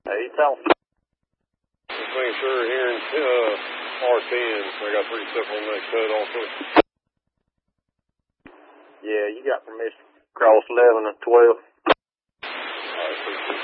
Hey, tell them. Just making sure here in R10, I got pretty stuff on that cut also. Yeah, you got permission to cross 11 and 12.